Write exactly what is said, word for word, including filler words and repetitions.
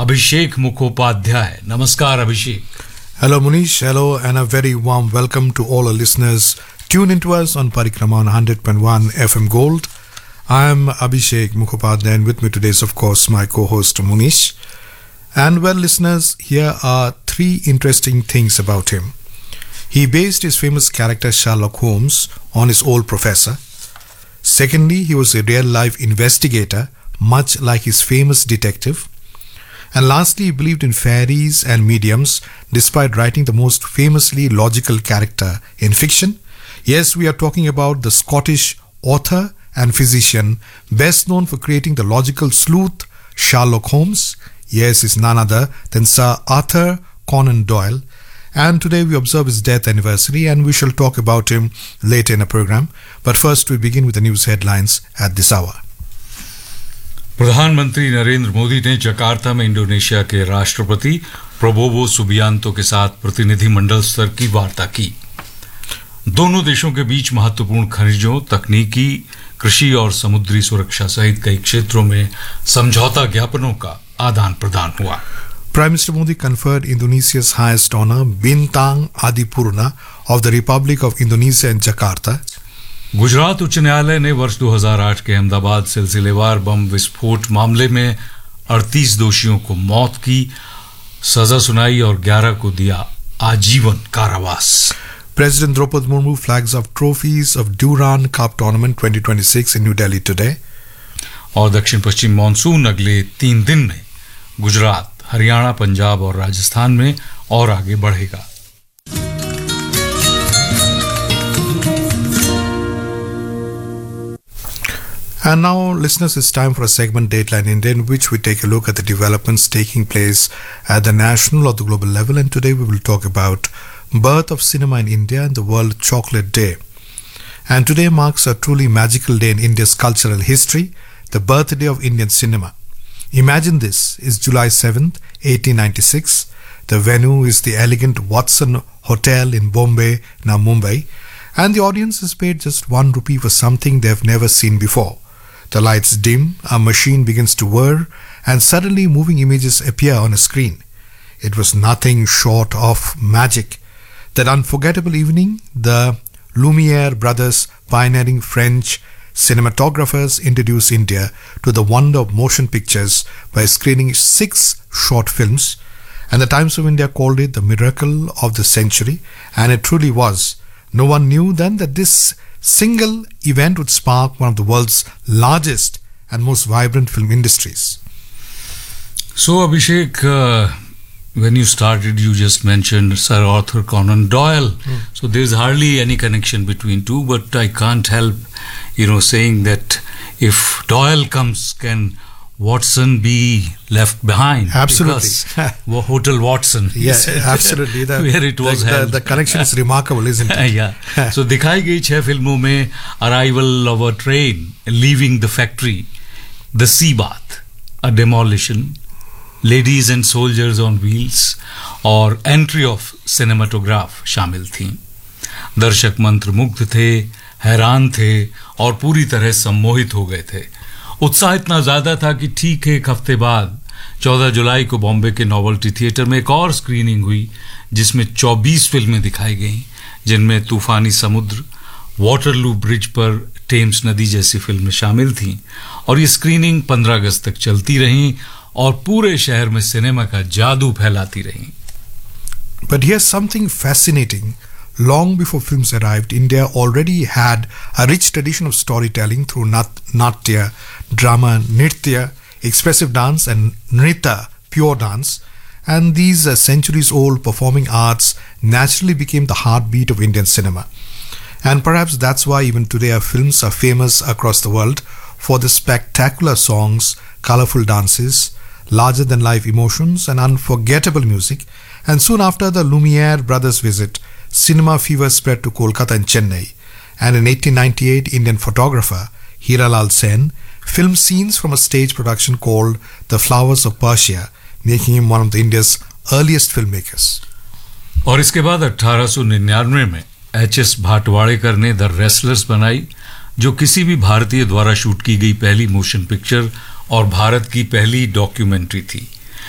Abhishek Mukhopadhyay. Namaskar, Abhishek. Hello, Munish. Hello, and a very warm welcome to all our listeners. Tune into us on Parikrama on one hundred point one F M Gold. I am Abhishek Mukhopadhyay, and with me today is, of course, my co-host Munish. And well, listeners, here are three interesting things about him. He based his famous character Sherlock Holmes on his old professor. Secondly, he was a real-life investigator, much like his famous detective. And lastly, he believed in fairies and mediums, despite writing the most famously logical character in fiction. Yes, we are talking about the Scottish author and physician, best known for creating the logical sleuth Sherlock Holmes. Yes, is none other than Sir Arthur Conan Doyle. And today we observe his death anniversary, and we shall talk about him later in the program. But first we begin with the news headlines at this hour. प्रधानमंत्री नरेंद्र मोदी ने Jakarta में Indonesia के राष्ट्रपति Prabowo Subianto के साथ प्रतिनिधिमंडल स्तर की वार्ता की। दोनों देशों के बीच महत्वपूर्ण खनिजों, तकनीकी, कृषि और समुद्री सुरक्षा सहित कई क्षेत्रों में समझौता ज्ञापनों का आदान प्रदान हुआ। Prime Minister Modi conferred Indonesia's highest honor, Bintang Adipurna of the Republic of Indonesia in Jakarta. Gujarat उच्च न्यायालय ने वर्ष दो हज़ार आठ के अहमदाबाद सिलसिलेवार बम विस्फोट मामले में अड़तीस दोषियों को मौत की सजा सुनाई और ग्यारह को दिया आजीवन कारावास। President Draupadi Murmu flags off trophies of Durand Cup Tournament twenty twenty-six in New Delhi today. और दक्षिण पश्चिम मानसून अगले तीन दिन में गुजरात, हरियाणा, पंजाब और राजस्थान में और आगे बढ़ेगा। And now, listeners, it's time for a segment Dateline India, in which we take a look at the developments taking place at the national or the global level. And today we will talk about birth of cinema in India and the World Chocolate Day. And today marks a truly magical day in India's cultural history, the birthday of Indian cinema. Imagine this, it's July seventh, eighteen ninety-six. The venue is the elegant Watson Hotel in Bombay, now Mumbai. And the audience has paid just one rupee for something they've never seen before. The lights dim, a machine begins to whir, and suddenly moving images appear on a screen. It was nothing short of magic. That unforgettable evening, the Lumiere brothers, pioneering French cinematographers, introduced India to the wonder of motion pictures by screening six short films. And the Times of India called it the miracle of the century, and it truly was. No one knew then that this single event would spark one of the world's largest and most vibrant film industries. So, Abhishek, uh, when you started, you just mentioned Sir Arthur Conan Doyle. Mm. So there's hardly any connection between two, but I can't help, you know, saying that if Doyle comes, can Watson be left behind? Absolutely. Because Hotel Watson. Yes, absolutely. The, where it was the, held. The, the connection is remarkable, isn't it? Yeah. So दिखाई गई छह फिल्मों में Arrival of a Train, Leaving the Factory, The Sea Bath, A Demolition, Ladies and Soldiers on Wheels और Entry of Cinematograph शामिल थीं। दर्शक मंत्रमुग्ध थे, हैरान थे और पूरी तरह सम्मोहित हो गए थे। उत्साह इतना ज्यादा था कि ठीक एक हफ्ते बाद चौदह जुलाई को बॉम्बे के नोवेल्टी थिएटर में एक और स्क्रीनिंग हुई, जिसमें चौबीस फिल्में दिखाई गईं, जिनमें तूफानी समुद्र, वाटरलू ब्रिज पर टेम्स नदी जैसी फिल्में शामिल थीं। और ये स्क्रीनिंग पंद्रह अगस्त तक चलती रहीं और पूरे शहर में सिनेमा का जादू फैलाती रहीं। But here's something fascinating. Long before films arrived, India already had a rich tradition of storytelling through nat- natya, drama, nritya, expressive dance, and nrita, pure dance. And these uh, centuries-old performing arts naturally became the heartbeat of Indian cinema. And perhaps that's why even today our films are famous across the world for the spectacular songs, colorful dances, larger-than-life emotions, and unforgettable music. And soon after the Lumiere brothers' visit, cinema fever spread to Kolkata and Chennai. And in eighteen ninety-eight, Indian photographer Hiralal Sen filmed scenes from a stage production called The Flowers of Persia, making him one of the India's earliest filmmakers. और इसके बाद अठारह सौ निन्यानवे में H S भाटवाड़ेकर ने the wrestlers बनाई, जो किसी भी भारतीय द्वारा शूट की गई पहली मोशन पिक्चर और भारत की पहली डॉक्यूमेंट्री थी।